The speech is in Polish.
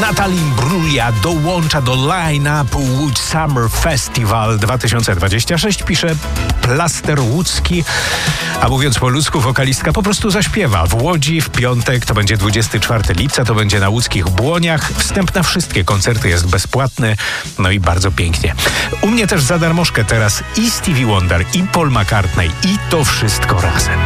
Natalie Imbruglia dołącza do line-upu Łódź Summer Festival 2026, pisze Plaster Łódzki. A mówiąc po ludzku, wokalistka po prostu zaśpiewa w Łodzi w piątek, to będzie 24 lipca, to będzie na łódzkich Błoniach. Wstęp na wszystkie koncerty jest bezpłatny, no i bardzo pięknie. U mnie też za darmożkę teraz i Stevie Wonder, i Paul McCartney, i to wszystko razem.